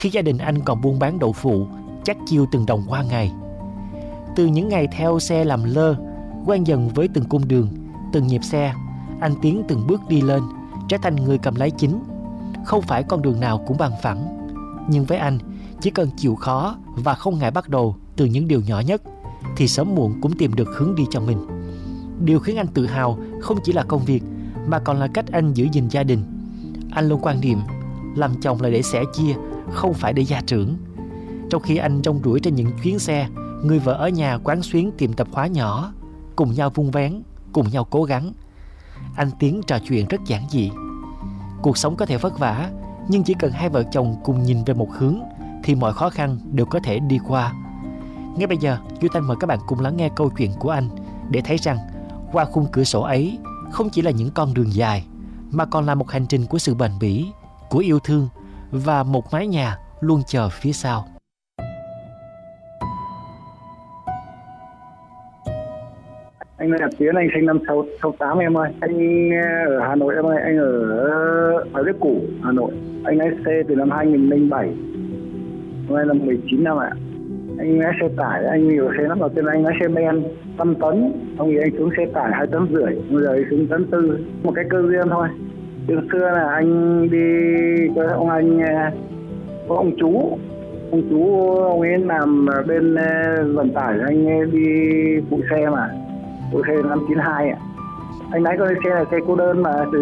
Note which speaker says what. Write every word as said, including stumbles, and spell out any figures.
Speaker 1: Khi gia đình anh còn buôn bán đậu phụ, chắt chiu từng đồng qua ngày. Từ những ngày theo xe làm lơ, quen dần với từng cung đường, từng nhịp xe, anh Tiến từng bước đi lên, trở thành người cầm lái chính. Không phải con đường nào cũng bằng phẳng, nhưng với anh, chỉ cần chịu khó và không ngại bắt đầu từ những điều nhỏ nhất, thì sớm muộn cũng tìm được hướng đi cho mình. Điều khiến anh tự hào không chỉ là công việc, mà còn là cách anh giữ gìn gia đình. Anh luôn quan niệm, làm chồng là để sẻ chia, không phải để gia trưởng. Trong khi anh rong ruổi trên những chuyến xe, người vợ ở nhà quán xuyến tiệm tạp hóa nhỏ, cùng nhau vun vén, cùng nhau cố gắng. Anh Tiến trò chuyện rất giản dị. Cuộc sống có thể vất vả, nhưng chỉ cần hai vợ chồng cùng nhìn về một hướng, thì mọi khó khăn đều có thể đi qua. Ngay bây giờ, Duy Thanh mời các bạn cùng lắng nghe câu chuyện của anh, để thấy rằng qua khung cửa sổ ấy không chỉ là những con đường dài, mà còn là một hành trình của sự bền bỉ, của yêu thương và một mái nhà luôn chờ phía sau.
Speaker 2: Anh là Tiến, anh sinh năm sáu tám em ơi. Anh ở Hà Nội em ơi, anh ở Hoài Đức Củ, Hà Nội. Anh lái xe từ năm hai nghìn lẻ bảy, hôm nay là mười chín năm ạ. Anh lái xe tải, anh nhiều xe lắm. Đầu tiên anh lái xe ben năm tấn, xong thì anh xuống xe tải hai tấn rưỡi, bây giờ anh xuống tấn tư. Một cái cơ duyên thôi. Từ xưa là anh đi có ông anh, có ông chú, ông chú ông ấy làm bên vận tải, anh ấy đi phụ xe mà. Phụ xe năm chín hai ạ. Anh lái con xe là xe cô đơn mà, từ